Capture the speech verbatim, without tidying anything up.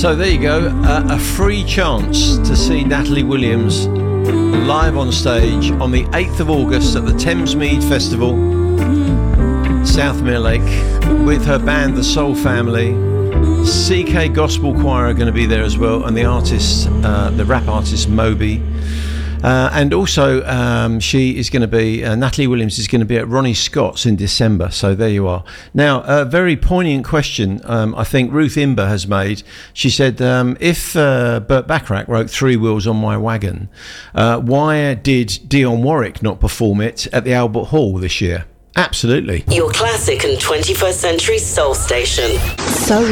So there you go, uh, a free chance to see Natalie Williams live on stage on the eighth of August at the Thamesmead Festival, Southmere Lake, with her band The Soul Family. C K Gospel Choir are going to be there as well, and the artist, uh, the rap artist Moby. Uh, and also, um, she is going to be, uh, Natalie Williams is going to be at Ronnie Scott's in December. So there you are. Now, a very poignant question um, I think Ruth Imber has made. She said, um, if uh, Burt Bacharach wrote Three Wheels on My Wagon, uh, why did Dionne Warwick not perform it at the Albert Hall this year? Absolutely. Your classic and twenty-first century soul station. So